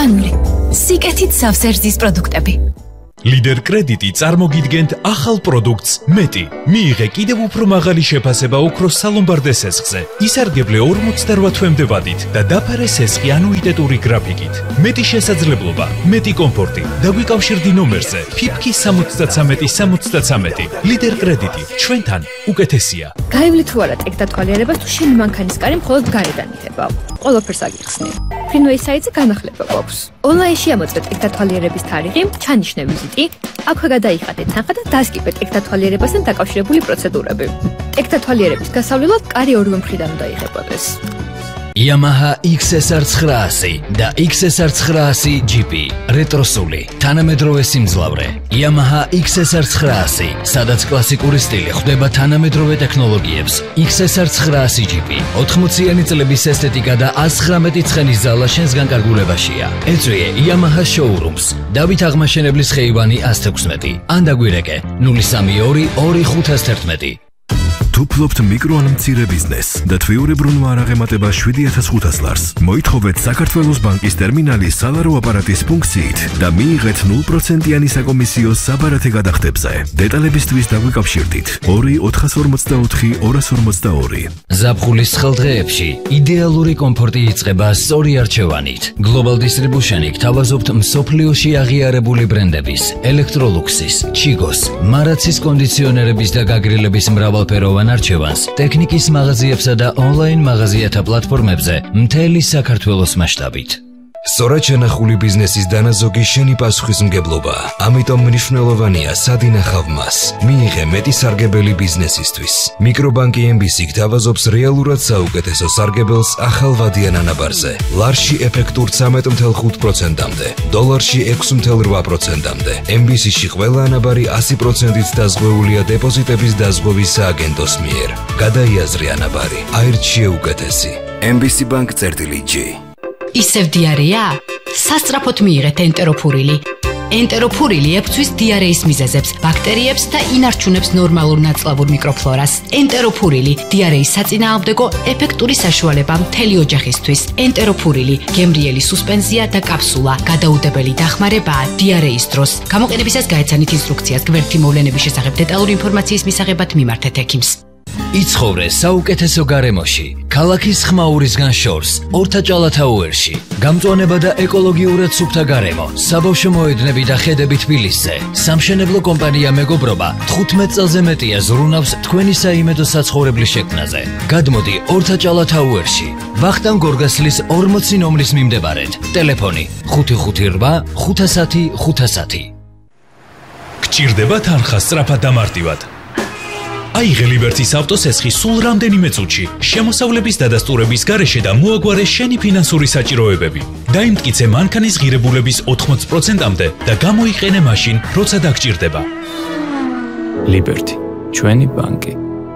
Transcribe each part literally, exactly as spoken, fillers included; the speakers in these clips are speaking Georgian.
ორგანული, სიკეთით სავსე პროდუქტები. ლიდერ კრედიტი წარმოგიდგენთ ახალ პროდუქტს მეტი. მიიღე კიდევ უფრო მაღალი შეფასება ოქროს სალომბარდე სესხზე. ისარგებლე ორმოცდაოთხ თვემდე ვადით და დაფარე სესხი ანუიტეტური გრაფიკით. მეტი შესაძლებლობა, მეტი კომფორტი. დაგვიკავშირდი ნომერზე ფიფკი სამოცდათრამეტი სამოცდათრამეტი. ლიდერ კრედიტი, ჩვენთან უკეთესია. გაივლი თუ არა ტეკ დათვალიერებას თუ შენი მანქანის კარი მხოლოდ გარედან იხება. ყველაფერს აგიხსნი. Freeway საიტზე განახლება გვაქვს. ონლაინში ამოწმეთ ტეკ დათვალიერების თარიღი, ჩანიშნე ვიზიტი, აქვე გადაიხადე თანხა და დასკიპე ტეკ დათვალიერებასთან დაკავშირებული პროცედურები. ტეკ დათვალიერების გასავლელად კარი ორივე მხრიდან უნდა იღებოდეს. Yamaha X S R ცხრაასი და X S R ცხრაასი G P რეტროსული, თანამედროვე სიმძლავრე. Yamaha X S R ცხრაასი, სადაც კლასიკური სტილი ხვდება თანამედროვე ტექნოლოგიებს. X S R ცხრაასი G P ოთხმოციანი წლების ესთეტიკა და ათცხრამეტი ცხენის ზალა შენს განკარგულებაშია. ეწვიე Yamaha showrooms. დავით აღმაშენებლის ხეივანი ათს თექვსმეტი. ან დაგვირეკე ნული სამი ორი ორი ხუთას თერთმეტი. თუ ფლობთ მიკრო ან მცირე ბიზნესს და თვიურებრუნვა არ აღემატება შვიდი ათას ხუთას ლარს, მოითხოვეთ საქართველოს ბანკის ტერმინალის სალარო აპარატის ფუნქციით და მიიღეთ ნულ პროცენტიანი საკომისიო საბარათე გადახდებზე. დეტალებისთვის დაგვიკავშირდით ორი ოთხას ორმოცდაოთხი ორას ორმოცდაორი. ზაფხულის ცხელდღეებში იდეალური კომფორტი იწყება სწორი არჩევანით. Global Distribution-ი გთავაზობთ მსოფლიოში აღიარებული ბრენდების, ელექტროლუქსის, ჩიგოს, მარაცის კონდიციონერების და გაგრილების მრავალფეროვან არჩევანს ტექნიკის მაღაზიებსა და ონლაინ მაღაზიათა პლატფორმებზე მთელი საქართველოს მასშტაბით. სწორად შენახული ბიზნესის დანაზოგი შენი პასუხისმგებლობა. ამიტომ მნიშვნელოვანია სად ინახავ მას. მიიღე მეტი სარგებელი ბიზნესისთვის. მიკრობანკი ემ ბი სი გთავაზობს რეალურად საუკეთესო სარგებელს ახალ ვადიან ანაბარზე. ლარში ეფექტურ ცამეტ ოცდაოთხ პროცენტამდე, დოლარში ექვსი ოცდაოთხ პროცენტამდე. ემ ბი სი-ში ყველა ანაბარი ასი პროცენტით დაზღვეულია დეპოზიტების დაზღვევის სააგენტოს მიერ. გადაიაზრე ანაბარი, აირჩიე უკეთესი. ემ ბი სი Bank წერტილი G. ისევ დიარეა? სასწრაფოდ მიიღეთ ენტეროფურილი. ენტეროფურილი ებწვის დიარეის მიზეზებს, ბაქტერიებს და ინარჩუნებს ნორმალურ ნაწლავურ მიკროფლორას. ენტეროფურილი დიარეის საწინააღმდეგო ეფექტური საშუალება მთელი ოჯახისთვის. ენტეროფურილი გემრიელი სუსპენზია და კაფსულა, გადაუდებელი დახმარებაა დიარეის დროს. გამოყენებისას გაეცანით ინსტრუქციას. გვერდითი მოვლენების შესახებ დეტალური ინფორმაციის მისაღებად მიმართეთ ექიმს. იცხოვრე საუკეთესო გარემოში, ქალაქის ხმაურისგან შორს, ორთაჭალათაუერში. გამწვანება და ეკოლოგიურად სუფთა გარემო, საბავშვო მოედნები და ხედები თბილისზე. სამშენებლო კომპანია მეგობრობა თხუთმეტ წელზე მეტია ზრუნავს თქვენი საიმედო საცხოვრებლის შექმნაზე. გადმოდი ორთაჭალათაუერში, ვახტანგ გორგასლის ორმოცი ნომრის მიმდებარედ. ტელეფონი ხუთი ხუთი რვა ხუთასათი ხუთასათი. გჭირდება თანხა სწრაფად და მარტივად. აიღე ლიბერტის ავტოსესხი სულ რამდენიმე წუთში, შემოსავლების დადასტურების გარეშე და მოაგვარე შენი ფინანსური საჭიროებები. დაიმტკიცე მანქანის ღირებულების ოთხმოცი პროცენტამდე და გამოიყენე მაშინ, როცა დაგჭირდება. ლიბერტი, ჩვენი ბანკი.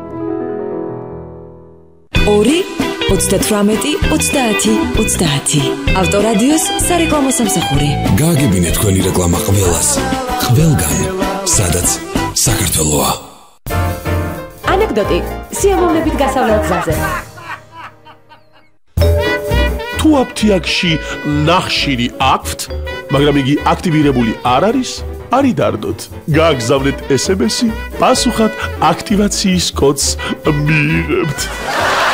ორი ოცდათვრამეტი ოცდაათი ოცდაათი. ავტორადიოს სარეკლამო სამსახური. გააგებინე თქვენი რეკლამა ყველას, ყველგან, სადაც საქართველოა. ანეკდოტი სიამოვნებით გასავლელ გზაზე. თუ აფთიაქში ნახშირი აქვთ, მაგრამ იგი აქტივირებული არ არის, არი დარდოთ. გააგზავნეთ ეს ემ ესი, პასუხად აქტივაციის კოდს მიიღებთ.